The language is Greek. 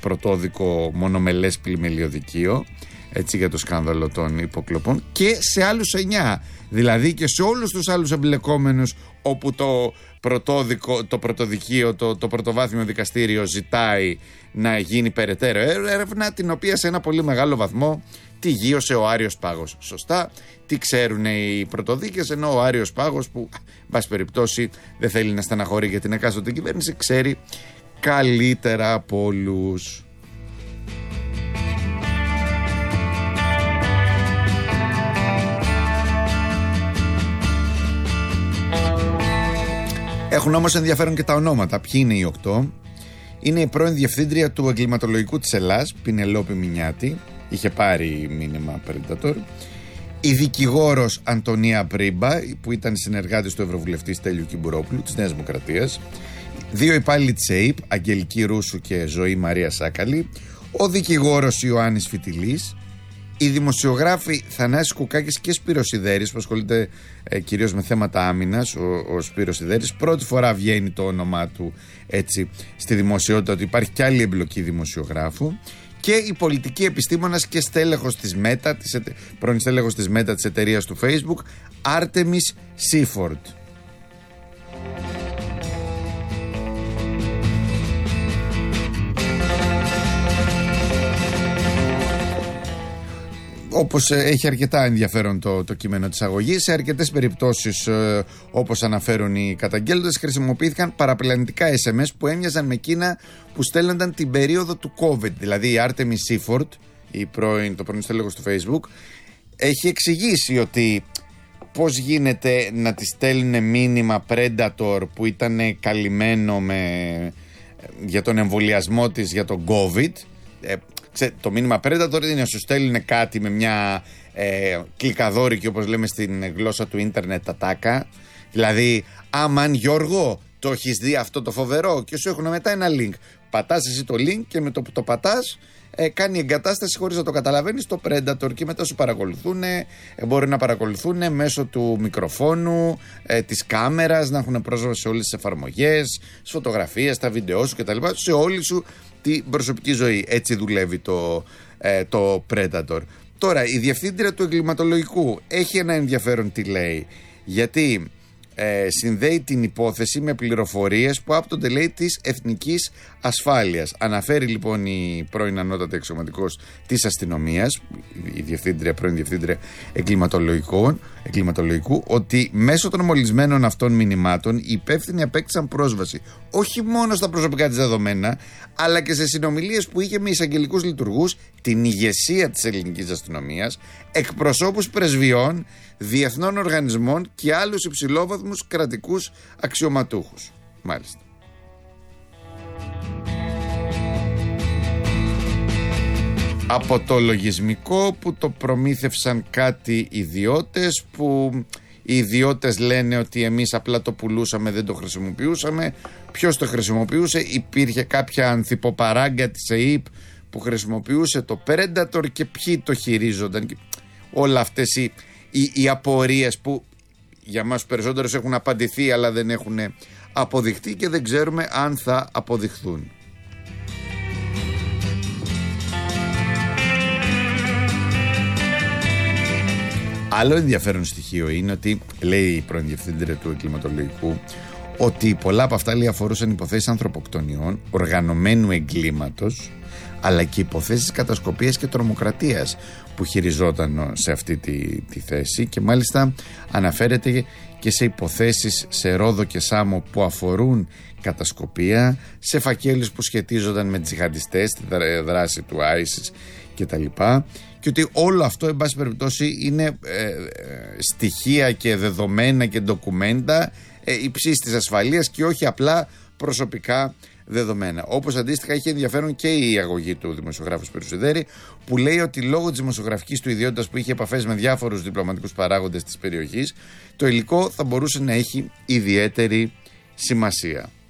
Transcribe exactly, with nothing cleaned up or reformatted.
πρωτόδικο μονομελές πλημελιωδικείο, έτσι, για το σκάνδαλο των υποκλοπών, και σε άλλους εννιά. Δηλαδή και σε όλους τους άλλους εμπλεκόμενους όπου το πρωτόδικο, το πρωτοδικείο, το, το πρωτοβάθμιο δικαστήριο ζητάει να γίνει περαιτέρω έρευνα, την οποία σε ένα πολύ μεγάλο βαθμό τη γείωσε ο Άριος Πάγος. Σωστά, τι ξέρουν οι πρωτοδίκες, ενώ ο Άριος Πάγος, που εν πάση περιπτώσει δεν θέλει να στεναχωρεί για την εκάστοτε κυβέρνηση, ξέρει καλύτερα από όλους. Έχουν όμως ενδιαφέρον και τα ονόματα. Ποιοι είναι οι οκτώ? Είναι η πρώην διευθύντρια του εγκληματολογικού της Ελλάς, Πινελόπη Μινιάτη, είχε πάρει μήνυμα Predator. Η δικηγόρος Αντωνία Πρίμπα, που ήταν συνεργάτης του Ευρωβουλευτή Στέλιου Κυμπουρόπουλου της Νέας Δημοκρατίας. Δύο υπάλληλοι της ΕΥΠ, Αγγελική Ρούσου και Ζωή Μαρία Σάκαλη. Ο δικηγόρος Ιωάννης Φιτιλής. Οι δημοσιογράφοι Θανάσης Κουκάκης και Σπύρος Σιδέρης, που ασχολείται ε, κυρίως με θέματα άμυνας, ο, ο Σπύρος Σιδέρης. Πρώτη φορά βγαίνει το όνομά του έτσι στη δημοσιότητα, ότι υπάρχει κι άλλη εμπλοκή δημοσιογράφου. Και η πολιτική επιστήμονας και στέλεχος της Meta, της, πρώην στέλεχος της Meta, της εταιρείας του Facebook, Άρτεμις Σίφορντ. Όπως έχει αρκετά ενδιαφέρον το, το κείμενο της αγωγής, σε αρκετές περιπτώσεις, ε, όπως αναφέρουν οι καταγγέλλοντες, χρησιμοποιήθηκαν παραπλανητικά ες εμ ες που έμοιαζαν με εκείνα που στέλνονταν την περίοδο του COVID. Δηλαδή η Άρτεμις Σίφορντ, η πρώην, το πρώην στέλεχος του Facebook, έχει εξηγήσει ότι πώς γίνεται να τη στέλνουν μήνυμα Predator που ήταν καλυμμένο με, για τον εμβολιασμό της για τον COVID. ε, Το μήνυμα Predator είναι να σου στέλνουν κάτι με μια ε, κλικαδόρικη, όπως λέμε στην γλώσσα του ίντερνετ, τατάκα. Δηλαδή, αμάν Γιώργο, το έχεις δει αυτό το φοβερό, και σου έχουν μετά ένα link. Πατάς εσύ το link και με το που το πατάς ε, κάνει εγκατάσταση χωρίς να το καταλαβαίνεις το Predator, και μετά σου παρακολουθούν, ε, μπορεί να παρακολουθούν μέσω του μικροφόνου, ε, της κάμερας, να έχουν πρόσβαση σε όλες τις εφαρμογές, στις φωτογραφίες, στα βίντεο σου κτλ. Σε όλη σου την προσωπική ζωή. Έτσι δουλεύει το, ε, το Predator. Τώρα, η διευθύντρια του εγκληματολογικού έχει ένα ενδιαφέρον τι λέει, γιατί ε, συνδέει την υπόθεση με πληροφορίες που άπτονται, λέει, της εθνικής ασφάλειας. Αναφέρει λοιπόν η πρώην ανώτατη αξιωματικός της αστυνομίας, η διευθύντρια, πρώην διευθύντρια εγκληματολογικού, ότι μέσω των μολυσμένων αυτών μηνυμάτων οι υπεύθυνοι απέκτησαν πρόσβαση όχι μόνο στα προσωπικά της δεδομένα, αλλά και σε συνομιλίες που είχε με εισαγγελικούς λειτουργούς, την ηγεσία της ελληνικής αστυνομίας, εκπροσώπους πρεσβειών, διεθνών οργανισμών και άλλους υψηλόβαθμους κρατικούς αξιωματούχους. Μάλιστα. Από το λογισμικό που το προμήθευσαν κάτι ιδιώτες, που οι ιδιώτες λένε ότι εμείς απλά το πουλούσαμε, δεν το χρησιμοποιούσαμε. Ποιος το χρησιμοποιούσε? Υπήρχε κάποια ανθιποπαράγκα της ΕΥΠ που χρησιμοποιούσε το Predator, και ποιοι το χειρίζονταν? Και όλα αυτές οι, οι, οι απορίες που για μας περισσότερους έχουν απαντηθεί αλλά δεν έχουν αποδειχτεί και δεν ξέρουμε αν θα αποδειχθούν. Άλλο ενδιαφέρον στοιχείο είναι ότι, λέει η πρώην διευθύντρια του εγκληματολογικού, ότι πολλά από αυτά, λέει, αφορούσαν υποθέσεις ανθρωποκτονιών, οργανωμένου εγκλήματος, αλλά και υποθέσεις κατασκοπίας και τρομοκρατίας που χειριζόταν σε αυτή τη, τη θέση, και μάλιστα αναφέρεται και σε υποθέσεις σε Ρόδο και Σάμο που αφορούν κατασκοπία, σε φακέλους που σχετίζονταν με τζιχαντιστές, τη δράση του άισις κτλ. Και ότι όλο αυτό, εν πάση περιπτώσει, είναι ε, ε, στοιχεία και δεδομένα και ντοκουμέντα ε, υψής της ασφαλείας και όχι απλά προσωπικά δεδομένα. Όπως αντίστοιχα είχε ενδιαφέρον και η αγωγή του δημοσιογράφου Σπύρου Σιδέρη, που λέει ότι λόγω της δημοσιογραφικής του ιδιότητας που είχε επαφές με διάφορους διπλωματικούς παράγοντες της περιοχής, το υλικό θα μπορούσε να έχει ιδιαίτερη σημασία.